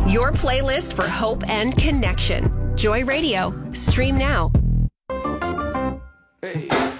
Your playlist for hope and connection. Joy Radio. Stream now. Hey.